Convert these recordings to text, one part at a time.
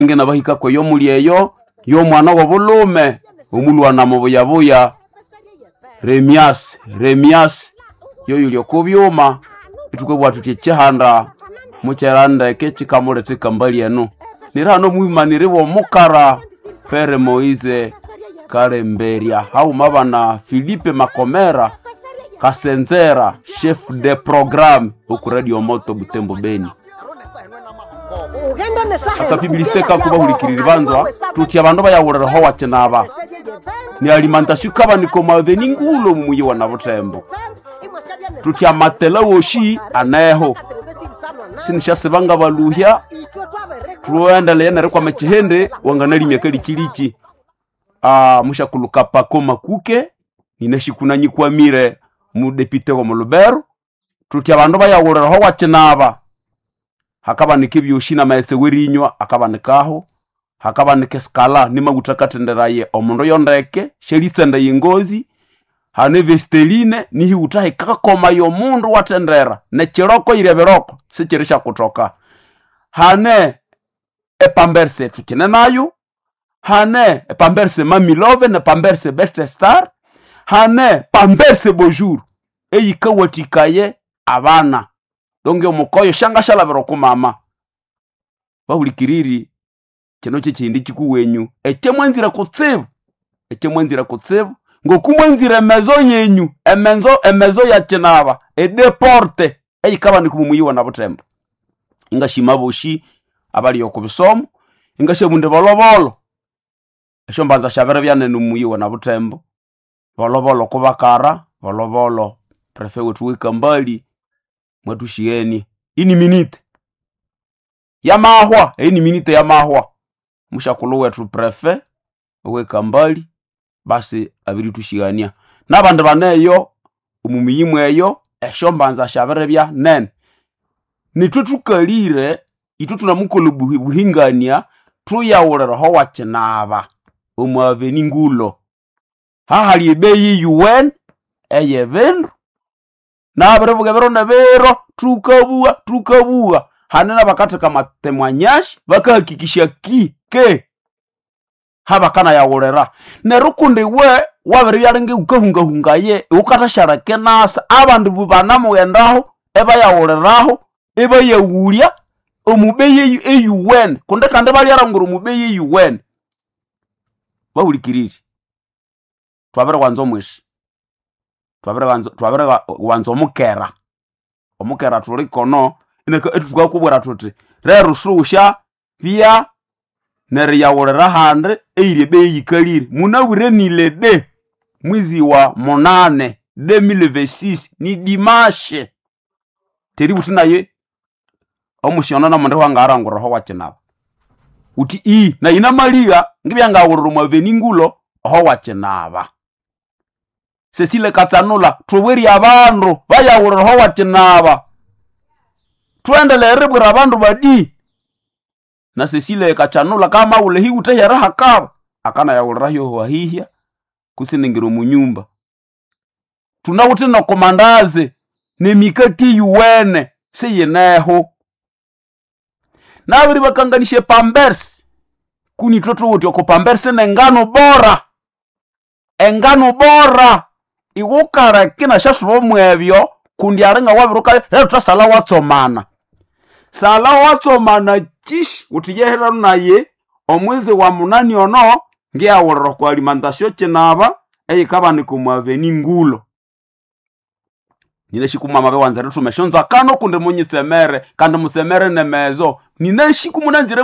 ngena bahika ko yo muli eyo yo mwana wa bulume omulwana mu buyabuya Remias yo yulyo kubyuma ituko bwatu cyehanda mucyaranda kechikamule tikambali eno nirano mwimanire bo mukara Pere Moise Kalemberia hau mabana Philippe Makomera Kasenzera chef de programme ku Radio Moto Butembo Beni akapibliseka kuba hulikirira banzwa tuti abantu bayawurira ho wacenaba ni alimentation kaba niko maveni ngulo mumuyi wa Butembo tuti amatela woshi aneho sinisha sebanga baluhya tuendele nere kwa mechihende wanganali myakali kilichi mushakuluka pako makuke ninashikunanyi kwa mire mu depute wa Mulubero tuti abantu bayawurira ho wacenaba hakaba nikibyoshi na maese werinywa akaba nikaho hakaba nikeskala nima gutakatenderaye omundo yondeke shelitsenda yengozi hane vesteline nihi utahe kakoma yo mundu watendera ne chiroko ireberoko sichirisha kutoka hane epamberse tukine nayo hane epamberse mamilove ne pamberse best star hane pamberse bonjour eyikawatikaye abana donge omukoyo shanga shalabero ku mama bahulikiriri kino cyindi kikuwenyu ekemwenzira kutsibu ngokumwenzira mezo yenyu emezo ya chenaba edeporte eyikaba nikumuyiwa na Butembo ingashima boshi abali yokubisomo ingashemunde bolobolo eshombanza shabere byane numuyiwa na Butembo bolobolo kubakara bolobolo prefet wetu wikambali mwatushieni ini minute ya mahwa mushakulu wetu prefet wekambali basi abiri tushigania nabandi baneyo umumiyimwe eyo eshombanza shaberebya nene nitwe tukalire itutuna mukolo buhingania tuyawurira ho wacenaba omwaveni ngulo hahali ebeyi UN eyebendo nabere bugebero nebero tukabua hanena bakate kama temwanyashi bakahakikisha ke habakana yawurera nerukundi we wabere byarenge ukahungahungaye ukatashara nasa abandu bubana muyendaho eba yawureraho eba yawulya omubeye UN kunde kande bali yarangura omubeye UN bahulikiriri twabere wanzo mwishi twabere wanzo omukera tulikono ineka etuvuga kubwera tuti rero susha bia nere yawurera hande eire beyikalire munawire nile mwezi wa 8 2026 ni dimashe teri butinaye omushona na monde wanga arangura ho wacenaba uti na ina maliga ngibyanga wururu mwaveni ngulo ho wacenaba Cecile Katsanula tuweri abandu bayawurira ho wacenaba tuendelere bwira abandu badi na Cecile Katsanula kama ule hi utehera hakaba akana yawurira yo wahihya kusinengiro munyumba tunawute no komandaze ne mikati UN seyeneho nabiri bakanganishe Pampers kuni toto wote ko Pampers nengano bora iwukara kina shashubo mwebyo kundi arenga wabiruka rero twasala watsomana chish utiyehera naye omwezi wa 8 ono ngiyawurira kwa alimentation chenaba eyikaba nikumwaveni ngulo ninashikuma mabe wanza retu meshonza kano kunde munyisemere kandi musemere nemezo ninashikumunanzire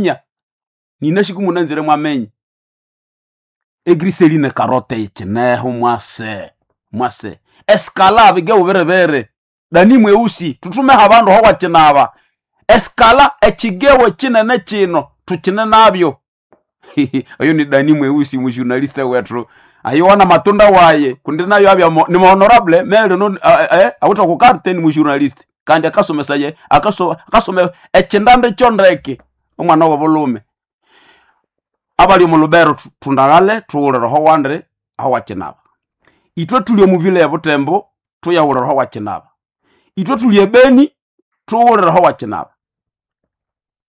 mwamenya egriseline karote ichineho mwase eskala bige uberebere dani mweusi tutume habandu ho wacenaba eskala echigewe chinene chino tuchine nabyo ayo ni dani mweusi mu journaliste wetu ayona matunda waye kundi nayo abya ni honorable mele no awuta ku carte ni mu journaliste kandi akasomesaye akasome echindande chondreke umwana wa volume abali mu Lubero tundagale tuwurira ho wandre ho wacenaba itwe tuliye mu vile ya Butembo tuyawurira ho wacenaba itwe tuliye Beni tuwurira ho wacenaba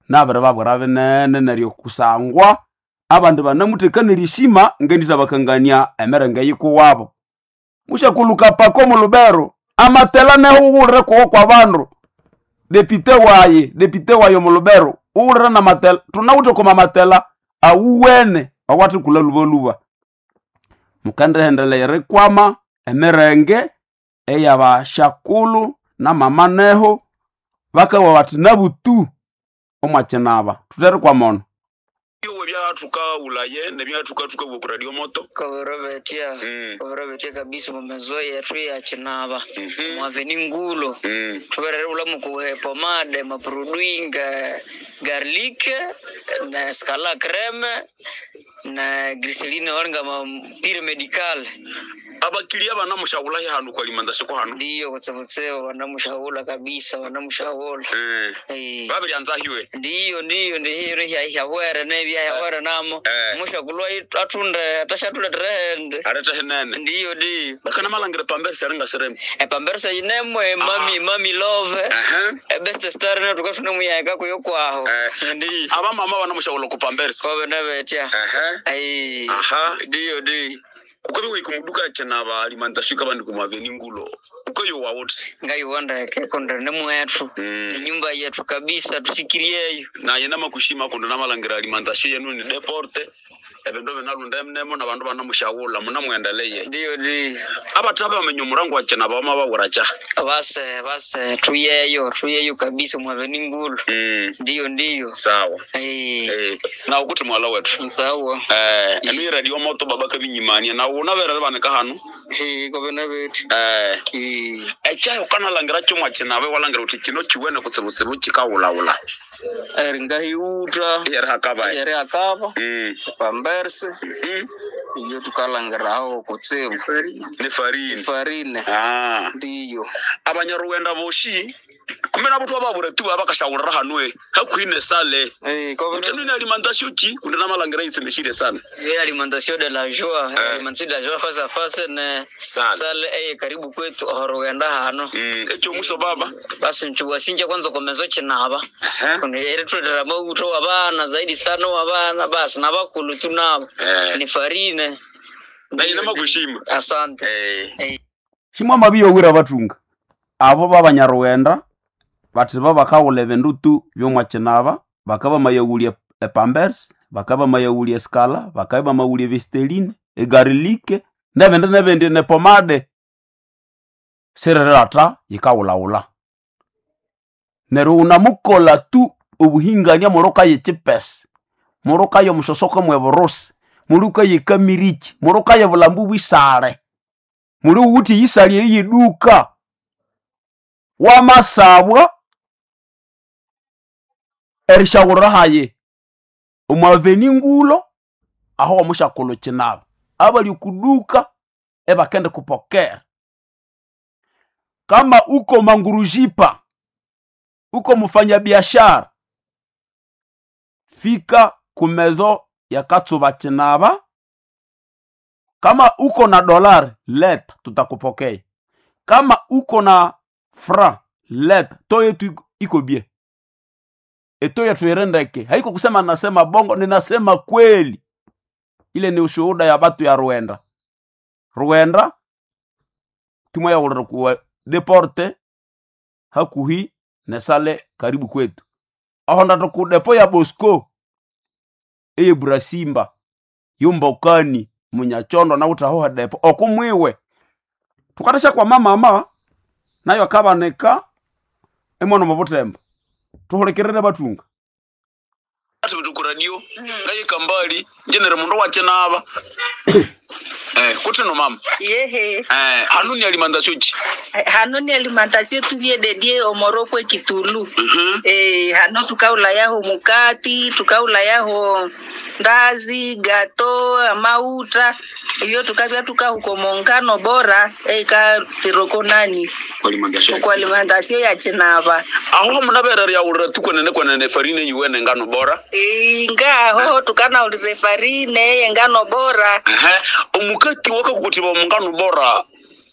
nabere babura binene neryo kusangwa abandu banamutekanirishima ngendita bakangania emerenge yikuwabo mushakuluka pako mu Lubero amatela neho ugurire kuwo kwa bandu depite wayo mu Lubero ugurire na matela tunawute kuma matela awuwene awati kula luvoluva mukande hendelere kwama emerenge eyaba shakulu na mama neho bakawa bati nabutu omwachenaba tutere kwa mono Yo bya tuka ulaye ne bya tuka ku radio moto Koborobetia kabisa mu mazoe yetu ya Chinaba mu aveni ngulo tuberere ula mu pomade ma produinga garlic na scala creme na glycerine oranga ma pire medical abakilia bana mushawula hanu kwa limandasho ko hanu ndiyo kutsebutsewa bana mushawula kabisa bana mushawula babiri anza hiwe ndiyo ya wera ne bya ya wera namo mushakulwa atunda tashatula trend areta henene ndiyo bakana malangire pamberse aringa serem pamberse inemwe mami love best star na tukafuna muyaka kuyo kwaho ndiyo aba mama bana mushawula ku pamberse ko bana betya ndiyo ukabi wikumuduka cyana ba alimentation kabandi ku maveni ngulo ukayo wawote ngayo wanda ke konda ne mwetu nyumba yetu kabisa tushikiriyeyo na yena makushima kondo namalangire alimentation yenu ni deporte ebendo benalunda emnemo nabantu bana mushawula muna muendeleye ndiyo abataba bamenye umurango wa cyana bama baburacha base tuyeyo kabisa mwaveni ngulo ndiyo sawa na ukuti mwala wetu sawa enu radio moto babaka binyimania na unabera bana kahanu ko bena beti echayo kana langira chumwa cyana bawe walangira uti kino chiwene kutsebusebu kikawulawula eringahi uta yari hakaba pamberse iyo tukalangira aho kutsebu ni farine ndiyo abanyaruwenda boshi kumena butu babure tu abakashawura hanwe hakwine sale kutendo ni alimentation ki kundana malangira itsemeshire sana alimentation de la joie alimentation de la joie face à face ne sale karibu kwetu horuwenda hano echo muso baba basi nchubwa sinja kwanza komezo chinaba kunere tudara mabuto abana zaidi sana abana basi nabakulu tunabo ni farine na ina magushima asante shimwa mabiyo wira batunga abo babanyaruwenda bati babakawula ebendutu byomwachenaba bakaba mayawulia pampers bakaba mayawulia scala bakaba mayawulia Vaseline garlic nebende ne pomade sererata yikawulaula nero unamukola tu obuhingania moroka yechipes moroka yo musosoko mweborosi muruka yekamiriki moroka ya bulambu bwisare muri uti yisali yiduka wa masabwa erishawura haye umaveni ngulo aho mushakolo chinaba abali kuduka ebakende kupokea kama uko mangurujipa uko mfanya biashara fika kumezo ya Katsuba chinaba kama uko na dollar leta tutakupokea kama uko na fra leta toye tu iko bie etoya tuerendeke haiko kusema nasema bongo ninasema kweli ile ni ushuhuda ya batu ya Rwanda tumwa ya ulikuwa deporte hakuhi nesale karibu kwetu ahonda toku depo ya Bosco Brasimba yumbokani munyachondo na utaho depo okumwiwe tukatasha kwa mama nayo akabaneka emono mabutembo tuholekerere batunga ati bitu radio ngaye kambali jenere mundo wache naba kutino mama yehe hanuni alimentation ki hanuni alimentation tuvie dedie omorokwe Kitulu hano tukaula yaho mukati tukaula yaho ndazi gato amauta iyo tukavya tukahuko mongano bora ka siroko nani kwa alimentation ya chinava aho munabera ya urira tukonene farine yuwene ngano bora ngaho tukana ulize farine ngano bora umukati waka kukutiba mungano bora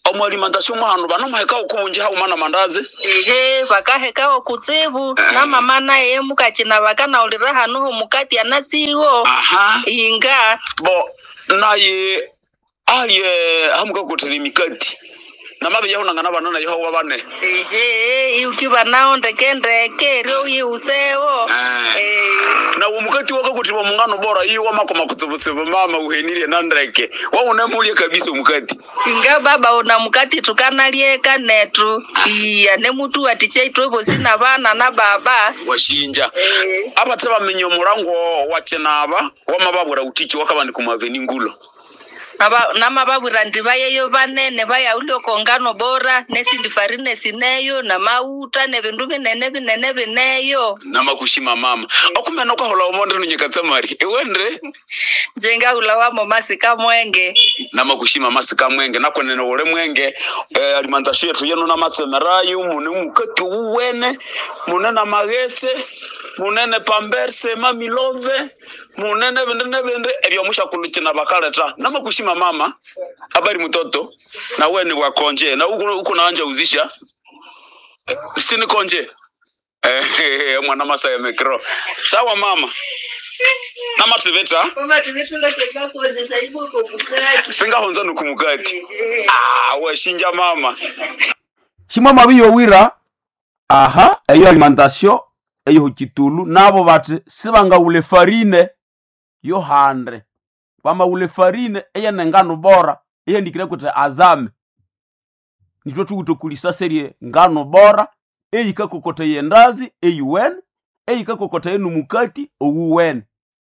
omu alimentation mahano bana maheka okubunje ha umana mandazi vakaheka okutsibu na mama naye mukachina vakana ulira hano mukati anasiwo inga bo naye aye hamuka kutiri mikati na mabe yaho nangana bana na yaho wabane ukiba nao ndekendeke ro yiusewo na umukati wako kutiba mungano bora yi wa makoma kutsibutsibu mama uhenire na ndeke wa unamulie kabisa umukati inga baba una mukati tukanalieka netu iya ne mutu atiche itwebo sina bana na baba washinja abataba menyo murango wacenaba wa mababura utichi wakabandi kumaveni ngulo na mababura ndivayeyo vanene vaya ulioko ngano bora nesindifarine sineyo na mauta ne vindu vinene vinene vineyo na makushima mama okumena ukahola omonde nunyekatsamari ewendre jenga ulawamo masika mwenge na makushima masika mwenge nakonene ule mwenge alimentation yetu yenu na matsemerayo mune mukati uwene mune na magetse munene pamberse mamilove munene vende ebyo mushakuluchina bakaleta nama kushima mama habari mtoto na wewe ni wakonje na uko naanja uzisha sini konje mwana masa ya mekro sawa mama na mativeta ndo kuwezesha hivyo kwa bukati singa honza nukumukati washinja mama shimwa mabiyo wira eyo alimentation eyo kitulu nabo bati sibanga ule farine yo handre wama ule farine eye nengano bora eye ndikire kuti azame nitwe tukutokulisa serie ngano bora eye kakokote yendazi eyuwen eye kakokote yenu mukati ouwen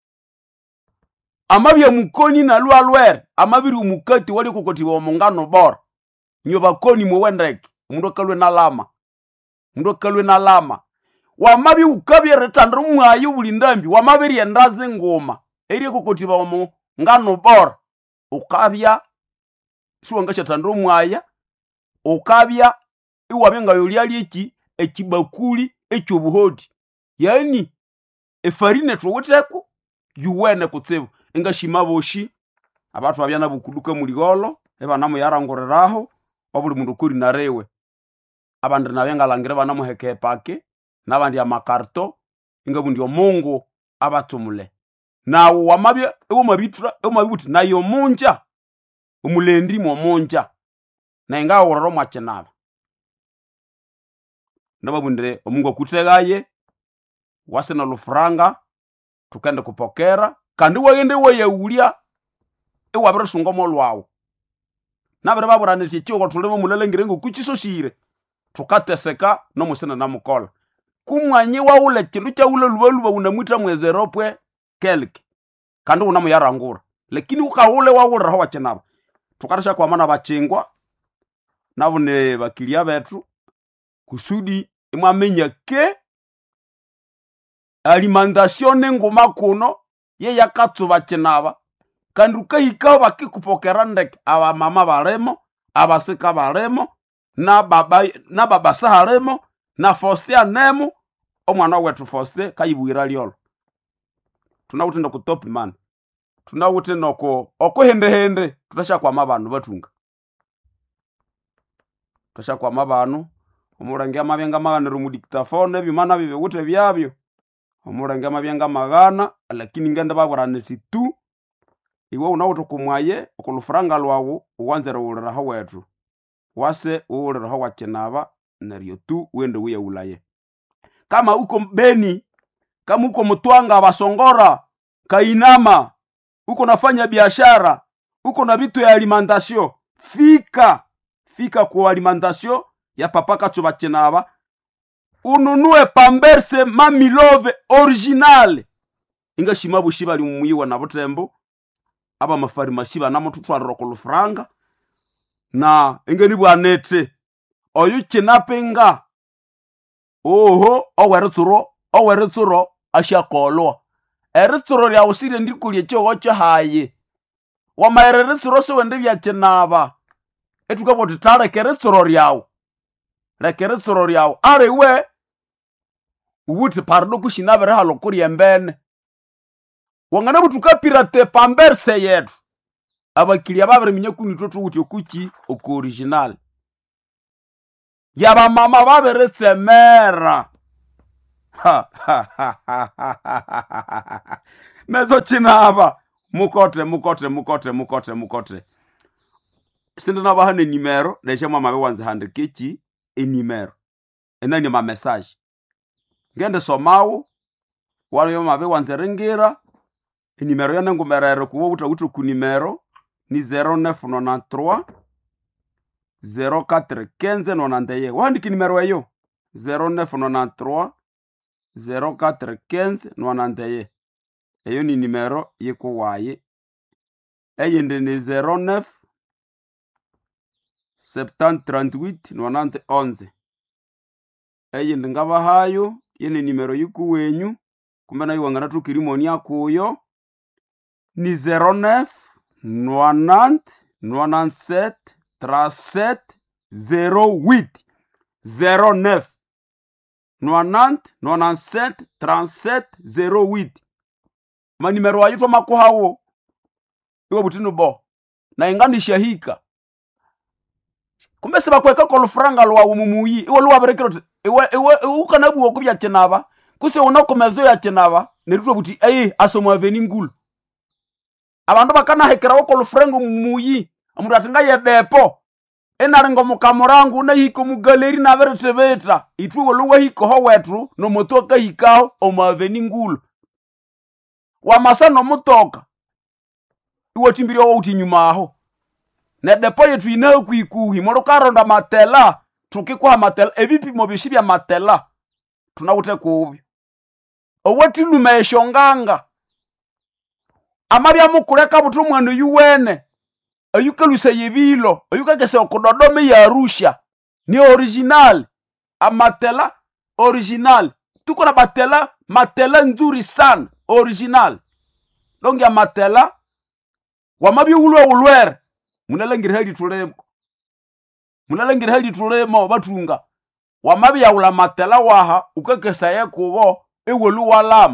amabya mukoni na lwalwer amabiri umukati wali kokoti wa mungano bora nyoba koni mwendeke mundu kalwe na lama wamabi ukabye retandro mwayo bulindambi wamabiri yendaze ngoma eri kokoti ba mu ngano bora ukabya siwanga chatandro mwaya ukabya iwabenga yoliali ekibakuli ekyobuhodi yani efarine twoteko yuwene kutsibu ingashima boshi abantu babyana bukuduka muligolo ebanamu yarangoreraho obuli mundu kuri narewe abandi nabenga langire banamu heke pake nabandi ya makarto ingabundi omungu abatumule nawo wamabye umabitra umabuti nayo munja umulendi mo munja na inga wororo mwacenaba nababundire omungu akutegaye wasena lufranga tukende kupokera kandi wagende wayaulia ewabere sungomo lwawo nabere baburane chicho tulemo mulelengire ngo kuchisoshire tukateseka no musena namukola kumwanye waule kindu cha ule lubaluba unamwita mwezeropwe kelke kandi unamuyarangura lakini ukaule waule raho wacenaba tukarisha kwa mana bachingwa nabone bakilia betu kusudi imamenya ke alimentation ngoma kuno ye yakatsuba cenaba kandi ukahika bakikupokera ndeke aba mama baremo abasika baremo na baba saharemo na Faustia nemo omwana wetu Faustia kayibuira lyolo tunawutenda ku top man tunawutenda okohende tutasha kwa mabanu batunga tutasha kwa mabanu omurangia mabenga maganero mu dictaphone bimana bibe gute byabyo omurangia mabenga magana lakini ngende baburane titu iwe unawuto kumwaye okulufranga lwawo uwanzera ulira ho wetu wase ulira ho wacenaba neryo tu wende uya ulaye kama uko Beni kama uko Mtwanga Basongora Kainama uko nafanya biashara uko na vitu ya alimentation fika kwa alimentation ya papa Katsuba Cenaba ununue pamberse mamilove original inga shimabu shiba limuyiwa na butembo aba mafari mashiba na mututwarira ku lufranga na ingeni bwanete oyu cinapenga oho oweritsuro ashakolwa eritsuro lya usire ndikulie cyo haye wamaereritsuro so wende bya Cenaba etukaboti tare keritsuro lyawo arewe ubuti pardo kushinabere halo kuri embene wangana butuka pirate pamberse yetu abakilia babiri minye kunitoto uti okuki oku original yaba mama babiri tsemera mezo chinaba mukote sindi na bahane nimero lesha mama bewanze hande kechi enimero enani ma message ngende somawo wano yo mabe wanze rengira enimero yana ngumerere kuwo uta ku nimero ni 0993 0415 91 wandiki nimero eyo 0993 0415 91 eyo ni nimero yiko waye eyende ni 09 738 91 eyende ngaba hayo yene nimero yiku wenyu kumbe na iwangana tukirimoni akuyo ni 09 90 97 37 08 09 90 97 37 08 manimero ayitwa makuhawo iwe butinu bo na inganisha hika kumbe sibakweka ko lufranga lwa mumuyi iwe luwa berekero iwe ukanabu okubya chenaba kuse unakomezo ya chenaba nerutwa buti asomo aveni ngulu abantu bakana hekera ko lufranga mumuyi amuntu atinga yedepo enarengo mukamurangu na hiko mugaleri na beretebeta itwo luwa hiko ho wetru no motoka hikao omo aveni ngulu wa masano mutoka iwe timbiri wo uti nyuma aho ne depo yetu ina kuikuhi moro karonda matela tukikwa matela ebipimo bishibya matela tunawute kubi owati lumeshonganga amabya mukuleka butu mwano yuwene ayukaluse yibilo ayukakese okudodome ya Arusha ni original amatela original tuko na matela nzuri sana original longi ya matela wamabya ulwere munalengire hali tulemo batunga wamabya ula matela waha ukakesa yekubo ewelu walam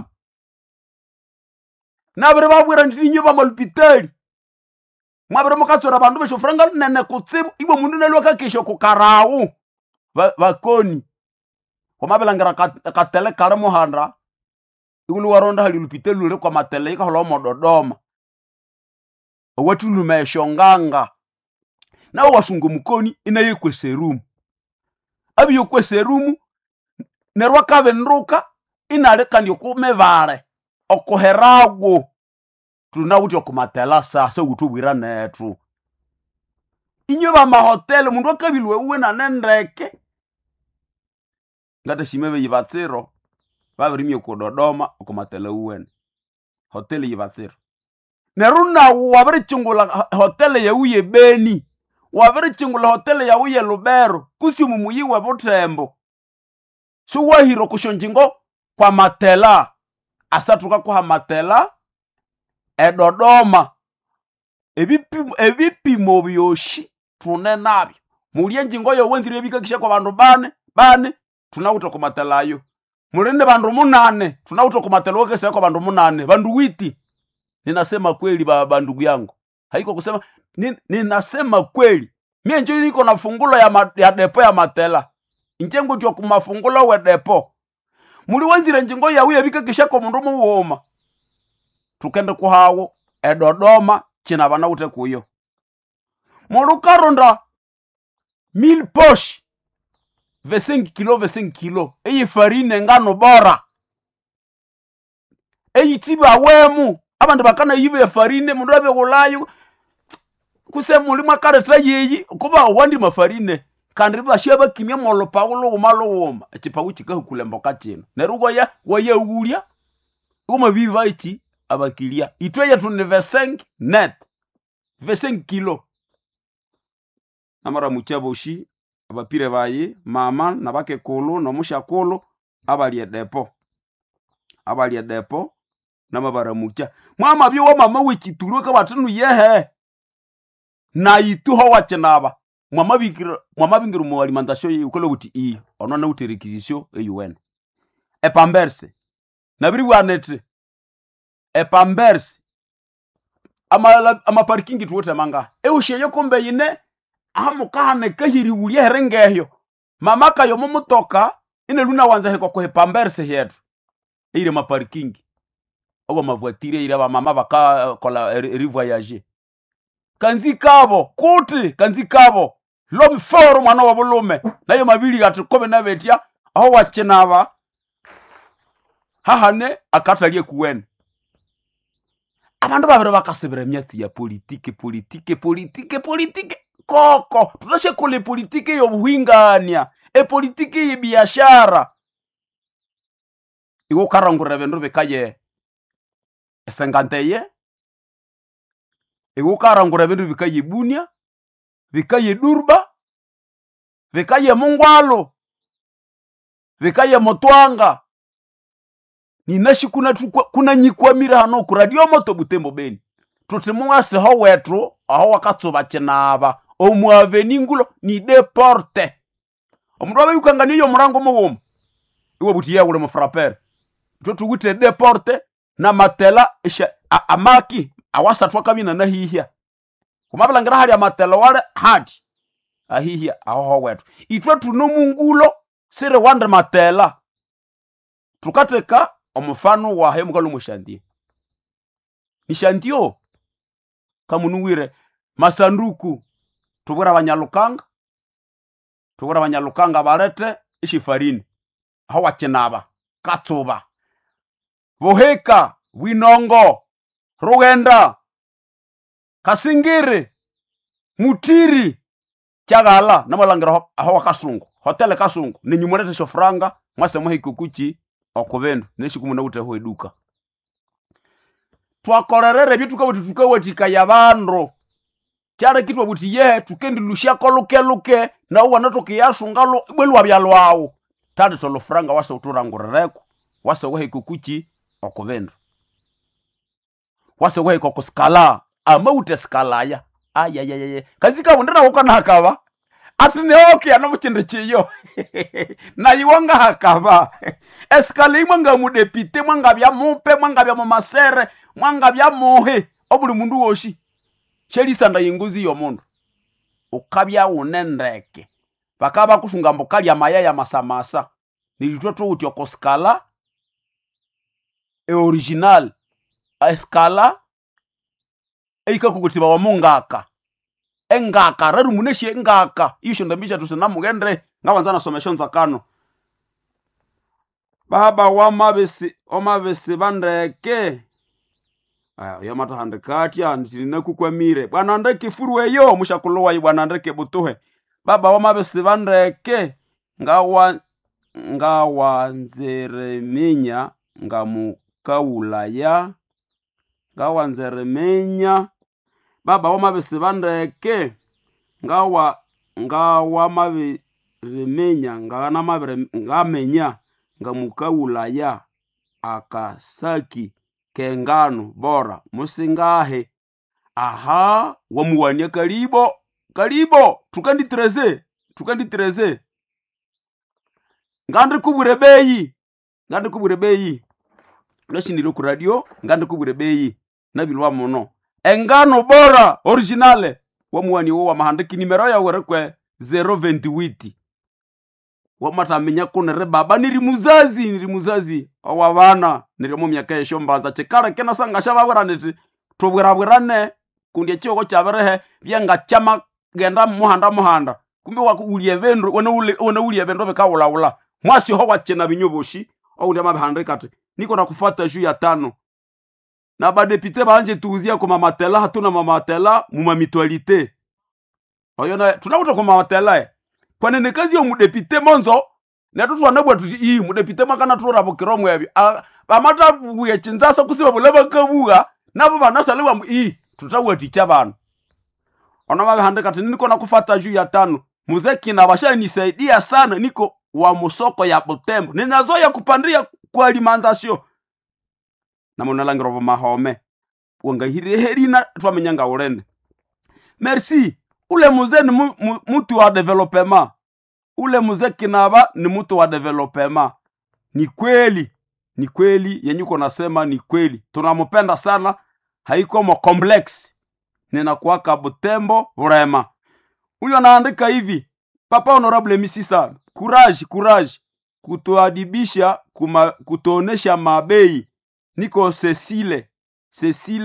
nabere babwira ndinyo bamalpitali mwabere mukatsora bandu besho franga nene kutsibu ibo mundu nalwa kakesho kukarawu bakoni wamabela ngara katele kare muhanda igulu waronda hali lupitali lule kwa matele ikahola mododoma owatu lumeshonganga nawo wasungu mukoni inaye kweserumu abiyo kweserumu nerwa kabe nruka inale kandi okumevale okoherago tunawuti okumatela sasa utubwira netu inyo ba mahotel mundu akabilwe uwe na nendeke ngata shimebe yibatsiro babirimye ku Dodoma okumatela uwe hotel yibatsiro neruna wabere chungula hotel ya uye Beni wabere chungula hotel ya uye Lubero kusi mumuyiwe Butembo so wahiro kushonjingo kwa matela asatuka kwa matela Dodoma ebipimo byoshi tunenabyo mulye njingo yo wenzire bikakisha kwa bandu bane tunawuta ku matelayo mulinde bandu 8 tunawuta ku matelo kese kwa bandu 8 bandu witi ninasema kweli baba ndugu yangu haiko kusema ninasema kweli mie njo niko na fungulo ya depo ya matela njengo tyo kumafungulo we depo muli wenzire njingo ya uye bikakisha kwa mundu muwoma tukende kuhawo Dodoma china bana ute kuyo mulukaronda 1000 posh 25 kilo eyi farine ngano bora eyi tiba wemu abantu bakana yibe farine mundu abe kulayo kuse mulima kareta yeyi kuba wandi mafarine kandi basheba kimya molo paulo umalo echipawu chikahukulembo kachino nerugo ya waye ugulia kuma biva ichi abakilia itweye tune 25 net 25 kilo namara muchaboshi abapire bayi mama nabake kulu no mushakulu abali depo namabara mucha mwama byo mama wikitulwe ka batunu yehe na ituho wachenaba mwama bingiru mu alimentation yukolo buti onona uterekizisyo eyuwen epamberse nabiri wanete epamberse ama parking tuwote manga eusheyo kombe yine amukahane kahiri ulie herengeyo mamaka yo mumutoka ine luna wanza heko ko pamberse hetu ire ma parking ogo mavoitire ire ba mama baka kola revoyager kanzi kabo lo mforo mwana wa bulume nayo mabili gatukobe na betia aho wacenaba hahane akatalie kuwene abandu babere bakasebera myatsi ya politike koko tutashe kule politike yo buhingania politike ya biashara iwo karangura bendu bekaye esenganteye iwo karangura bendu bekaye Bunia bikaye Durba bikaye Mungwalo bikaye Motwanga ninashi kuna nyikwamira hano ku radio moto Butembo Beni tutimwase ho wetu aho wakatsoba cenaba omwaveni ngulo ni deporte omundu abayukangania yo murango muwomo iwo butiya ule mufrapper tuwite deporte na matela isha amaki awasatwa kabina na hihia kumabalangira hali amatela wale hadi ahihia aho wetu itwe tuno mungulo sire wande matela tukateka omufano wa hemukalo mushandie nishandio kamunuwire masanduku tubura abanyalukanga barete ishifarini aho wacenaba katsoba boheka winongo Rugenda Kasingiri Mutiri Kyagala namalangira aho wakasungu hotel kasungu ninyumurete shofranga mwase muhikukuchi okubendo neshikumuna uteho eduka twakorerere bitukabutika yabandu cyare kitwa butiye tukendilusha koluke na uwanatoke yasungalo bwelwa byalwawo tande tolo franga wase uturangurereko wase wehikukuchi okubendo wase wehe koko skala amaute skala ya ayayayay kazika bundana ukana hakaba atine okay anamuchinde chiyo na yiwanga hakaba eskala imanga mu deputy mwanga bya mupe mwanga bya mumasere mwanga bya mohe obuli mundu woshi shelisanda yinguzi yo mundu ukabya unendeke bakaba kusunga mbokali amaya ya masamasa nilitoto utyo ko skala original eskala eika kukutiba wa mungaka engaka raru muneshi engaka isho ndambisha tusena mugendre ngabanza nasomesha nzakano baba wa mabesi bandeke aya yamata handikati andine kukwamire bwana ndeke furuweyo mushakulowa bwana ndeke butuhe baba wa mabesi bandeke ngawanzereminya ngamukaulaya ngawanzeremenya baba wa mabesi bandeke ngawa mabiremenya ngamenya ngamukaulaya akasaki kengano bora musingahe aha wamuwania kalibo tukanditreze ngandi kubure beyi nashindiro ku radio ngandi kubure beyi nabilwa mono engano bora originale wamuwani wo mahandiki nimero ya werekwe 028 wamatamenya kunere baba niri muzazi awabana niri mu myaka yeshombaza chekara kena sanga shababura neti tubwirabwirane kundi cyoko cyaberehe byenga cyama genda muhanda kumbe wakuulie bendo wona ulie bendo bekawulaula mwasi ho wachena binyoboshi au ndema bihandikati niko nakufuata juu ya 5 na badepite banje tuuzia kwa mamatela hatuna mamatela mu mitualite oyona tunakuta kwa mamatela kwa nene kazi yo mudepite monzo na tutu wanabwa tuti mudepite makana tura bokiromwe yabi bamata buye chinzasa kusiba bulaba kabuga nabo banasalewa tutawati cyabana ona mabihandikati niko nakufuata juu ya 5 muzeki na bashanisaidia sana niko wa musoko ya Butembo ninazoya kupandia kwa alimentation na monalangiro bo mahome wangahire herina twamenyanga urende merci ule muzee ni mtu wa development ule muzee kinaba ni mtu wa development ni kweli yenyuko nasema ni kweli tunamupenda sana haiko mo complex, ninakuwaka Butembo vrema. Huyo anaandika hivi: Papa Honorable Misisa, courage kutuadibisha, kutuonesha mabei. Niko Cecile